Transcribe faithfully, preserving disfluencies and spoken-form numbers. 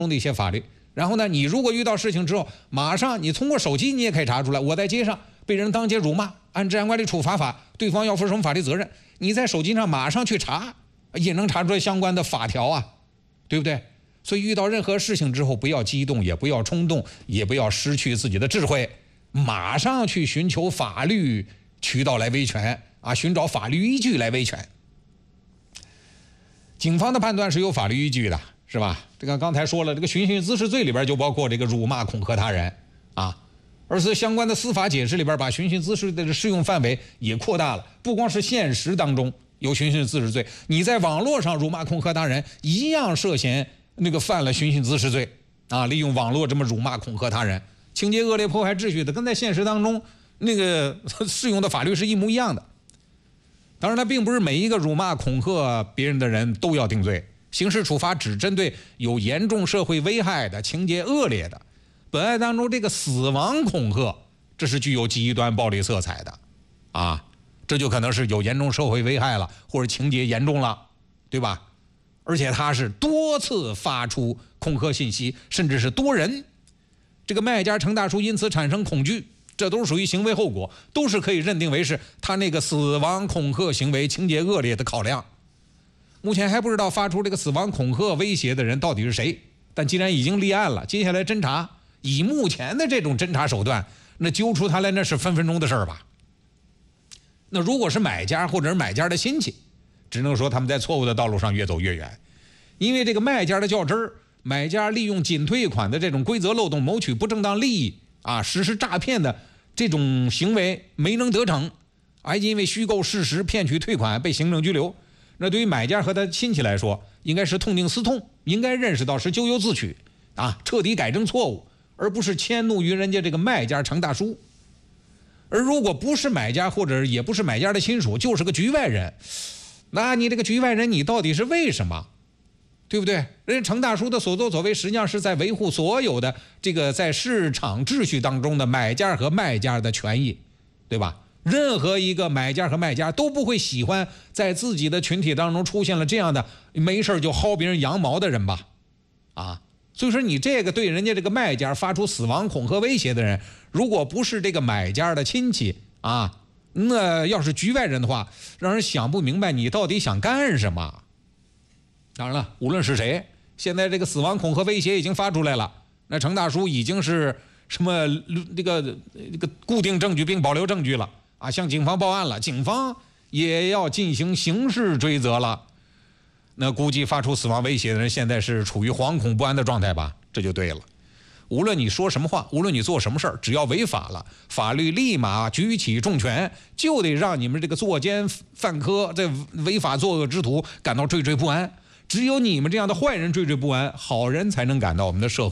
中的一些法律。然后呢，你如果遇到事情之后，马上你通过手机你也可以查出来，我在街上被人当街辱骂，按治安管理处罚法，对方要负什么法律责任，你在手机上马上去查，也能查出来相关的法条啊，对不对？所以遇到任何事情之后，不要激动，也不要冲动，也不要失去自己的智慧，马上去寻求法律渠道来维权啊，寻找法律依据来维权。警方的判断是有法律依据的，是吧？这个刚才说了，这个寻衅滋事罪里边就包括这个辱骂恐吓他人啊，而是相关的司法解释里边把寻衅滋事的适用范围也扩大了，不光是现实当中有寻衅滋事罪，你在网络上辱骂恐吓他人一样涉嫌那个犯了寻衅滋事罪啊，利用网络这么辱骂恐吓他人，情节恶劣破坏秩序的，跟在现实当中那个适用的法律是一模一样的。当然，它并不是每一个辱骂恐吓别人的人都要定罪，刑事处罚只针对有严重社会危害的、情节恶劣的。本案当中这个死亡恐吓，这是具有极端暴力色彩的啊，这就可能是有严重社会危害了，或者情节严重了，对吧？而且他是多次发出恐吓信息，甚至是多人，这个卖家程大叔因此产生恐惧，这都是属于行为后果，都是可以认定为是他那个死亡恐吓行为情节恶劣的考量。目前还不知道发出这个死亡恐吓威胁的人到底是谁，但既然已经立案了，接下来侦查，以目前的这种侦查手段，那揪出他来那是分分钟的事儿吧。那如果是买家或者是买家的亲戚，只能说他们在错误的道路上越走越远，因为这个卖家的较真儿，买家利用仅退款的这种规则漏洞谋取不正当利益啊，实施诈骗的这种行为没能得逞，还因为虚构事实骗取退款被行政拘留。那对于买家和他亲戚来说，应该是痛定思痛，应该认识到是咎由自取啊，彻底改正错误，而不是迁怒于人家这个卖家程大叔。而如果不是买家或者也不是买家的亲属，就是个局外人，那你这个局外人你到底是为什么，对不对？人家程大叔的所作所为实际上是在维护所有的这个在市场秩序当中的买家和卖家的权益，对吧？任何一个买家和卖家都不会喜欢在自己的群体当中出现了这样的没事就薅别人羊毛的人吧，啊，所以说你这个对人家这个卖家发出死亡恐吓威胁的人，如果不是这个买家的亲戚啊，那要是局外人的话，让人想不明白你到底想干什么。当然了，无论是谁，现在这个死亡恐吓威胁已经发出来了，那程大叔已经是什么这个这个固定证据并保留证据了啊，向警方报案了，警方也要进行刑事追责了。那估计发出死亡威胁的人现在是处于惶恐不安的状态吧，这就对了。无论你说什么话，无论你做什么事儿，只要违法了，法律立马举起重拳，就得让你们这个作奸犯科、这违法作恶之徒感到惴惴不安。只有你们这样的坏人惴惴不安，好人才能感到我们的社会